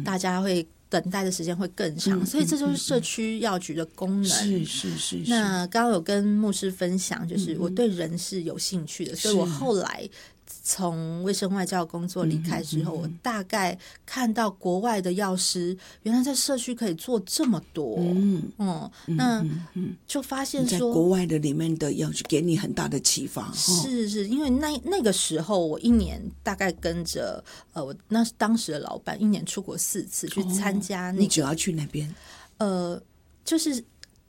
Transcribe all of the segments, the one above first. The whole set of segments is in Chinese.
大家会等待的时间会更长，所以这就是社区药局的功能。 是。 那刚刚有跟牧师分享，就是我对人是有兴趣的，所以我后来从卫生外交工作离开之后，我大概看到国外的药师原来在社区可以做这么多，那就发现说在国外的里面的药局给你很大的启发。 是因为那个时候我一年大概跟着我当时的老板一年出国4次去参加你只要去那边就是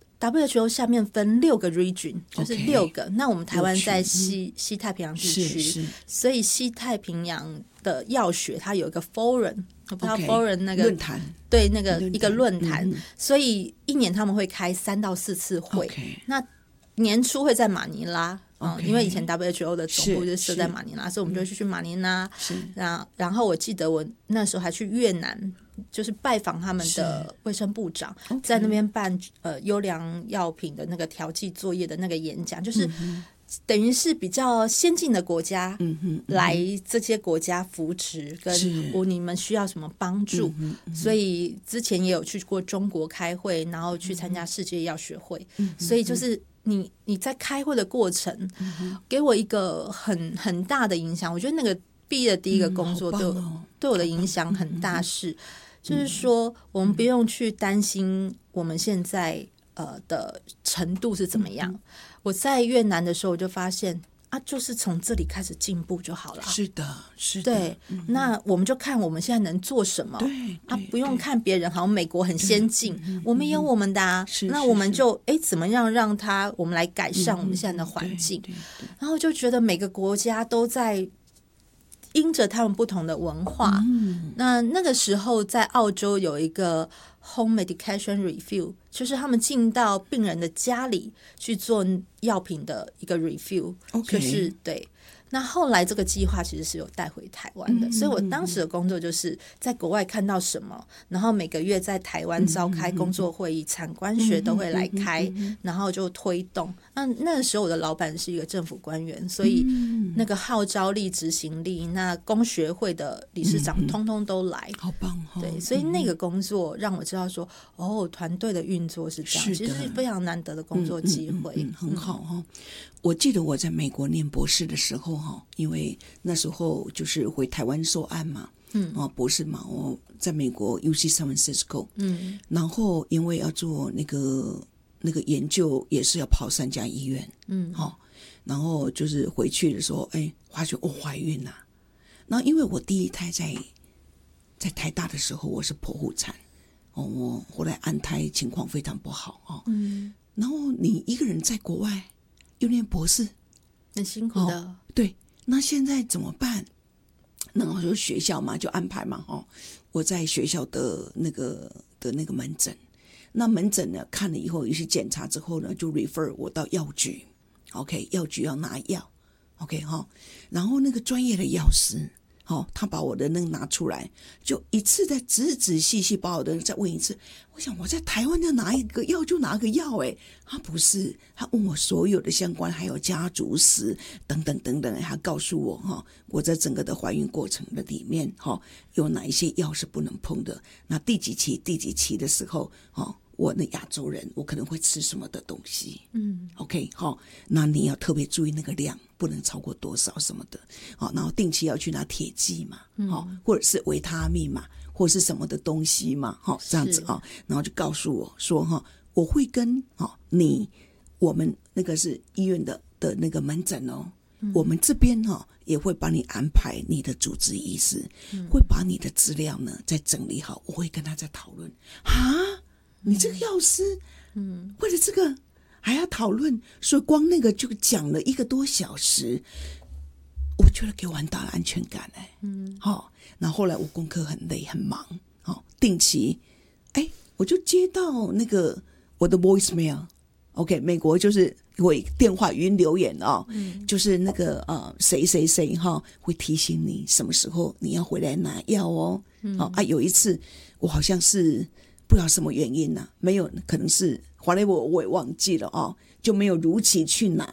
WHO 下面分6个 region， 就是6个。那我们台湾在西太平洋地区，所以西太平洋的药学它有一个 forum， 我不知道 forum 那个论坛， 对，那个一个论坛，所以一年他们会开3到4次会。那年初会在马尼拉。因为以前 WHO 的总部就设在马尼拉，所以我们就去马尼拉。然后我记得我那时候还去越南，就是拜访他们的卫生部长，在那边办优良药品的那个调剂作业的那个演讲，就是等于是比较先进的国家来这些国家扶持，跟你们需要什么帮助。所以之前也有去过中国开会，然后去参加世界药学会，所以就是你在开会的过程，给我一个很大的影响。我觉得那个毕业的第一个工作对我的影响很大，就是说我们不用去担心我们现在的程度是怎么样。我在越南的时候我就发现就是从这里开始进步就好了。 是的。 对，那我们就看我们现在能做什么。不用看别人，好像美国很先进，我们有我们的那我们就怎么样让我们来改善我们现在的环境。然后就觉得每个国家都在因着他们不同的文化。那个时候在澳洲有一个 home medication review， 就是他们进到病人的家里去做药品的一个 review， 就是对。那后来这个计划其实是有带回台湾的，所以我当时的工作就是在国外看到什么，然后每个月在台湾召开工作会议，产官学都会来开，然后就推动。那个时候我的老板是一个政府官员，所以那个号召力、执行力，那工学会的理事长通通都来， 好棒对，所以那个工作让我知道说，团队的运作是这样，其实是非常难得的工作机会。 很好我记得我在美国念博士的时候因为那时候就是回台湾受案嘛，博士嘛，我在美国 UC San Francisco，然后因为要做那个研究，也是要跑3家医院，然后就是回去的时候，发觉怀孕了。然后因为我第一胎在台大的时候，我是剖腹产，我后来安胎情况非常不好然后你一个人在国外又念博士， 很辛苦的。 对，那现在怎么办？然后就学校嘛，就安排嘛我在学校的那个门诊，那门诊呢看了以后，有些检查之后呢，就 refer 我到药局。OK， 药局要拿药 ，OK 然后那个专业的药师他把我的那个拿出来，就一次再仔仔细细把我的再问一次。我想我在台湾就拿一个药就拿个药他不是，他问我所有的相关，还有家族史等等等等，他告诉我我在整个的怀孕过程的里面有哪一些药是不能碰的，那第几期的时候我那亚洲人我可能会吃什么的东西，OK 那你要特别注意那个量不能超过多少什么的然后定期要去拿铁剂嘛或者是维他命嘛，或者是什么的东西嘛这样子然后就告诉我说我会跟我们那个是医院的那个门诊我们这边也会帮你安排你的主治医师会把你的资料呢再整理好，我会跟他再讨论你这个药师为了这个还要讨论，所以光那个就讲了1个多小时，我觉得给我很大的安全感然后后来我功课很累很忙定期我就接到那个我的 voicemail OK， 美国就是会电话语音留言就是那个谁谁谁会提醒你什么时候你要回来拿药有一次我好像是不知道什么原因没有，可能是后来我也忘记了就没有如期去拿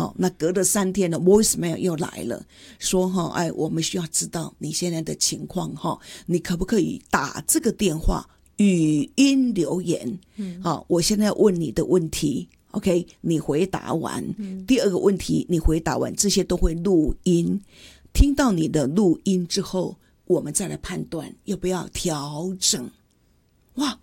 那隔了3天了 voicemail 又来了，说我们需要知道你现在的情况你可不可以打这个电话语音留言？我现在要问你的问题 ，OK， 你回答完，第二个问题你回答完，这些都会录音。听到你的录音之后，我们再来判断要不要调整。哇，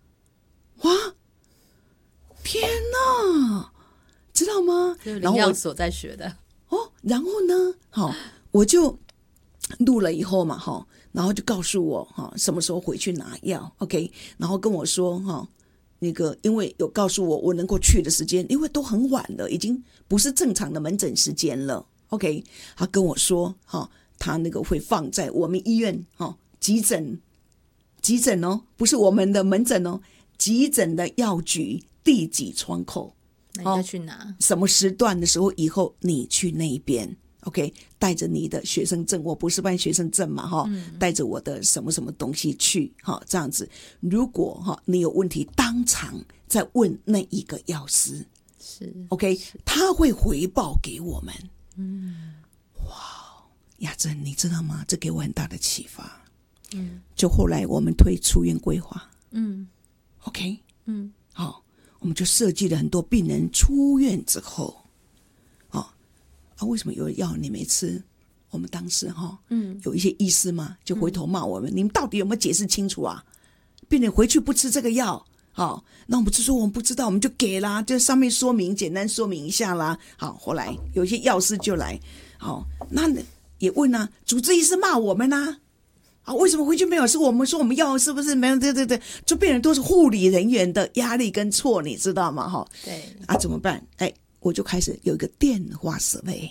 天哪，知道吗？ 然后我所在学的然后呢，我就录了以后嘛，然后就告诉我什么时候回去拿药 ，OK， 然后跟我说那个因为有告诉我能够去的时间，因为都很晚了，已经不是正常的门诊时间了 ，OK， 他跟我说他那个会放在我们医院急诊不是我们的门诊急诊的药局第几窗口， 那你要去拿什么时段的时候，以后你去那边 OK， 带着你的学生证，我不是办学生证嘛带着我的什么什么东西去这样子，如果你有问题当场再问那一个药师， 是 OK， 他会回报给我们。哇，雅珍你知道吗？这给我很大的启发。就后来我们推出院规划OK， 我们就设计了很多病人出院之后为什么有药你没吃？我们当时有一些医师嘛，就回头骂我们，你们到底有没有解释清楚啊？病人回去不吃这个药那我们就说我们不知道，我们就给啦，就上面说明，简单说明一下啦。后来有一些药师就来那也问主治医师骂我们为什么回去没有？是我们说我们药是不是没有？对，就变成都是护理人员的压力跟错，你知道吗？ 对怎么办？我就开始有一个电话survey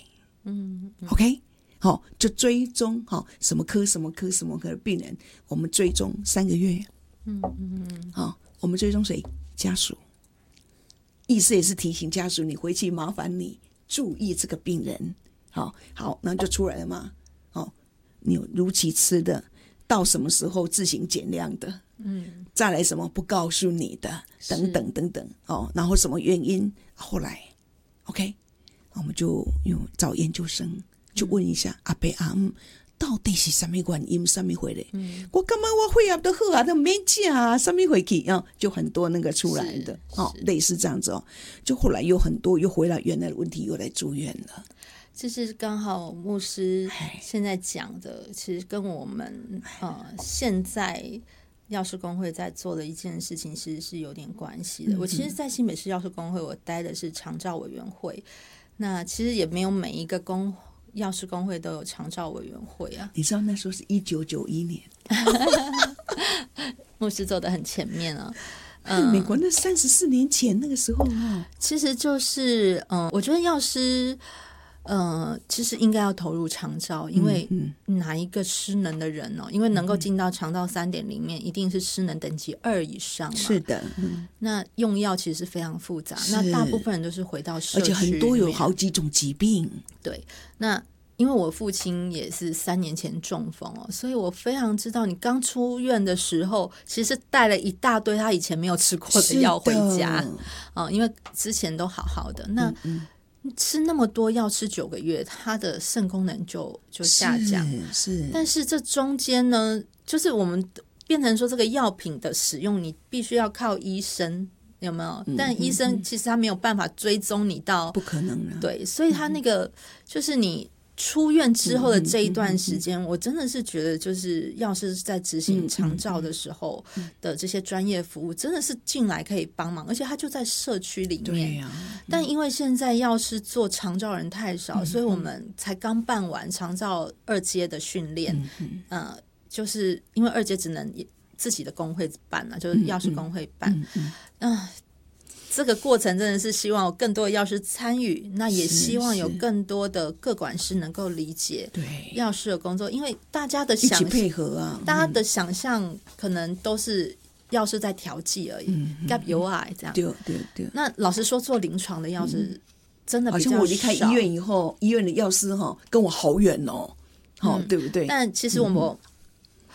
OK， 就追踪什么科什么科什么科的病人，我们追踪3个月我们追踪谁？家属。医师也是提醒家属，你回去麻烦你注意这个病人。好，然后就出来了嘛。你有如期吃的，到什么时候自行减量的，再来什么不告诉你的，等等等等然后什么原因？后来 OK， 我们就找研究生，就问一下阿伯阿姆到底是什么原因，什么回来？我感觉我血压都好都没吃什么回去就很多那个出来的类似这样子就后来有很多又回来原来的问题，又来住院了。 这是刚好牧师现在讲的，其实跟我们现在药师公会在做的一件事情其实是有点关系的。我其实在新北市药师公会我待的是长照委员会，那其实也没有每一个药师公会都有长照委员会你知道那时候是1991年牧师做的很前面美国那34年前那个时候其实就是我觉得药师其实应该要投入长照，因为哪一个失能的人因为能够进到长照 3.0 里面，一定是失能等级2以上嘛。 是的那用药其实是非常复杂，那大部分人都是回到社区， 而且很多有好几种疾病。 对，那因为我父亲也是3年前中风所以我非常知道你刚出院的时候其实带了一大堆他以前没有吃过的药回家因为之前都好好的，那吃那么多药，吃9个月，他的肾功能就下降。 是， 但是这中间呢，就是我们变成说这个药品的使用，你必须要靠医生，有没有？但医生其实他没有办法追踪你到， 不可能的。 对，所以他那个就是你出院之后的这一段时间，我真的是觉得，就是要是在执行长照的时候的这些专业服务，真的是进来可以帮忙，而且他就在社区里面。但因为现在要是做长照人太少，所以我们才刚办完长照2阶的训练。就是因为2阶只能自己的工会办就是药师工会办。这个过程真的是希望有更多的药师参与，那也希望有更多的个管师能够理解药师的工作，因为大家的想一起配合大家的想象可能都是药师在调剂而已，gap 有爱这样。 对。 那老实说，做临床的药师真的比较少。 好像我离开医院以后，医院的药师跟我好远对不对？ 但其实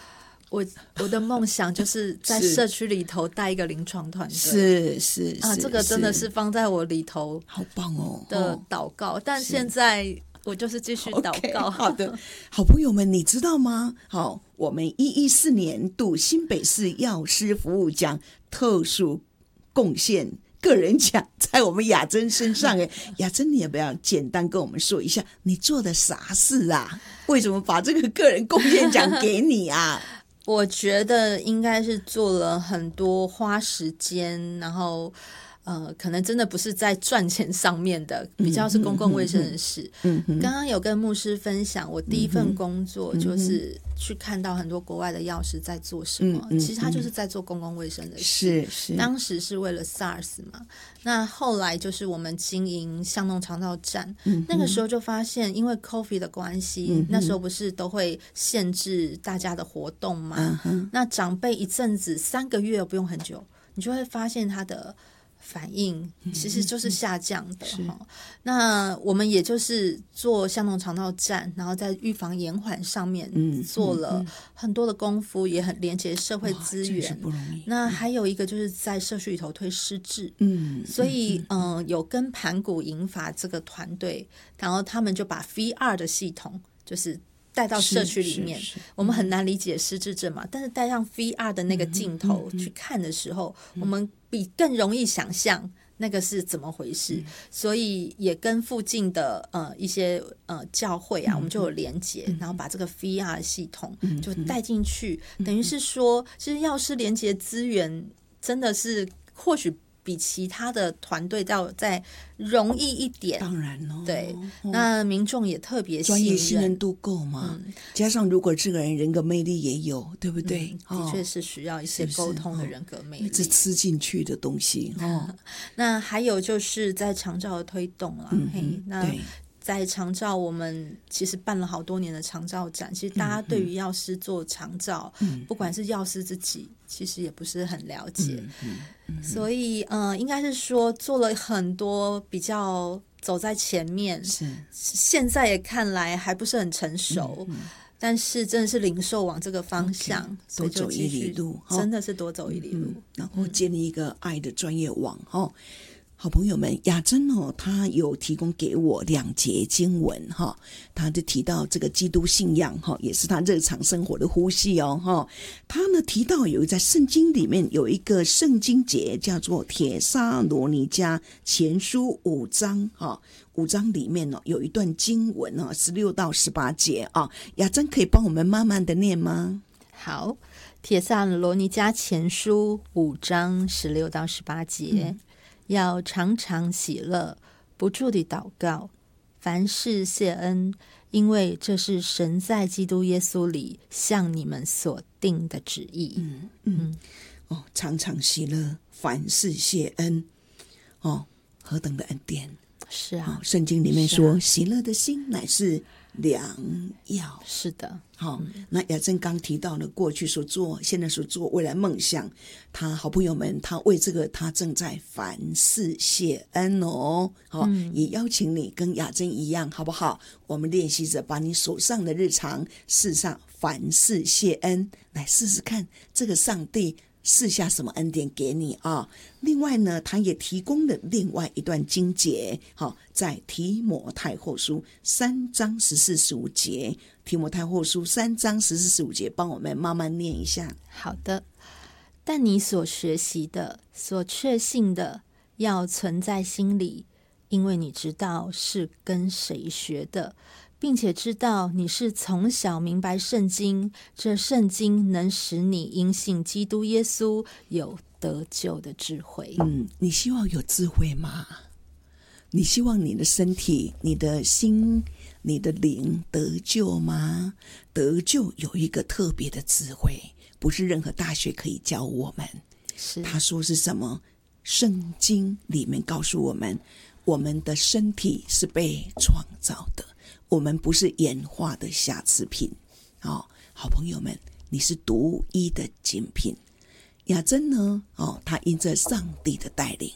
我的梦想就是在社区里头带一个临床团是队，这个真的是放在我里头， 好棒哦的祷告。但现在我就是继续祷告。 好的，好朋友们，你知道吗？好，我们114年度新北市药师服务奖特殊贡献个人奖在我们雅珍身上。雅珍，你要不要简单跟我们说一下你做的啥事啊？为什么把这个个人贡献奖给你啊？ 我觉得应该是做了很多花时间，然后可能真的不是在赚钱上面的，比较是公共卫生的事。刚刚有跟牧师分享，我第一份工作就是去看到很多国外的药师在做什么，其实他就是在做公共卫生的事。 是当时是为了 SARS 嘛，那后来就是我们经营巷弄长照站，那个时候就发现，因为 COVID 的关系，那时候不是都会限制大家的活动嘛，那长辈一阵子3个月不用很久，你就会发现他的反应其实就是下降的。那我们也就是做巷弄长照站，然后在预防延缓上面做了很多的功夫，也很连接社会资源， 不容易。 那还有一个就是在社区里头推失智，所以有跟盘古银法这个团队，然后他们就把 VR 的系统就是带到社区里面，我们很难理解失智症嘛，但是带上 VR 的那个镜头去看的时候，我们比更容易想象那个是怎么回事，所以也跟附近的一些教会啊，我们就有连结，然后把这个 VR 系统就带进去，等于是说，其实药师连结资源真的是或许比其他的团队再容易一点， 当然对，那民众也特别专业信任度够嘛，加上如果这个人人格魅力也有，对不对？ 的确是需要一些沟通的人格魅力， 是吃进去的东西。 那还有就是在长照的推动啦，那在长照我们其实办了好多年的长照展，其实大家对于药师做长照，不管是药师自己其实也不是很了解，所以应该是说做了很多比较走在前面，现在也看来还不是很成熟，但是真的是领受往这个方向， 多走一里路， 真的是多走一里路， 然后建立一个爱的专业网。好朋友们，雅珍他有提供给我2节经文他就提到这个基督信仰也是他日常生活的呼吸他呢提到有在圣经里面有一个圣经节叫做帖撒罗尼迦前书5章5章里面有一段经文16到18节雅珍可以帮我们慢慢的念吗？ 好，帖撒罗尼迦前书5章16到18节，要常常喜乐，不住地祷告，凡事谢恩，因为这是神在基督耶稣里向你们所定的旨意。 常常喜乐，凡事谢恩，何等的恩典！ 是啊， 圣经里面说，喜乐的心乃是良药。 是的， 那雅珍刚提到了过去所做，现在所做，未来梦想，他好朋友们，他为这个他正在凡事谢恩也邀请你跟雅珍一样，好不好？我们练习着把你手上的日常事上凡事谢恩，来试试看这个上帝赐下什么恩典给你另外呢，他也提供了另外一段经节在提摩太后书3章14、15节，提摩太后书3章14、15节，帮我们慢慢念一下。 好的，但你所学习的，所确信的，要存在心里，因为你知道是跟谁学的，并且知道你是从小明白圣经，这圣经能使你因信基督耶稣有得救的智慧。 你希望有智慧吗？你希望你的身体、你的心、你的灵得救吗？得救有一个特别的智慧，不是任何大学可以教我们。他说是什么？圣经里面告诉我们，我们的身体是被创造的，我们不是演化的瑕疵品。好朋友们，你是独一的精品。雅珍呢她因着上帝的带领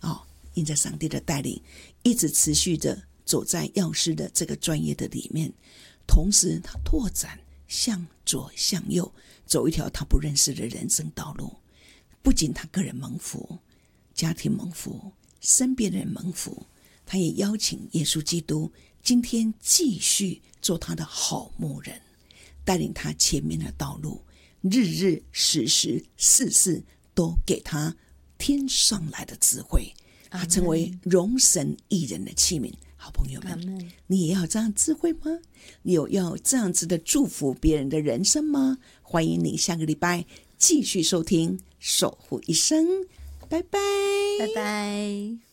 一直持续着走在药师的这个专业的里面，同时她拓展向左向右，走一条他不认识的人生道路。不仅他个人蒙福，家庭蒙福，身边的人蒙福，他也邀请耶稣基督今天继续做他的好牧人，带领他前面的道路，日日时时事事都给他天上来的智慧，他成为荣神益人的器皿。好朋友们，你也要这样智慧吗？你有要这样子的祝福别人的人生吗？欢迎你下个礼拜继续收听守护一生，拜拜， 拜拜。